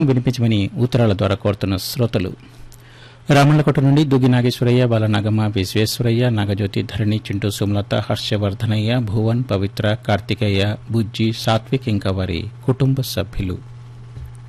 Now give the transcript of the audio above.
వినిపించమని ఉత్తరాల ద్వారా కోరుతున్న శ్రోతలు రామల్లకోట నుండి దుగ్గి నాగేశ్వరయ్య, బాలనాగమ్మ, విశ్వేశ్వరయ్య, నాగజ్యోతి, ధరణి, చింటూ, సుమలత, హర్షవర్ధనయ్య, భువన్, పవిత్ర, కార్తికేయ, బుజ్జి, సాత్విక్ ఇంకా వారి కుటుంబ సభ్యులు.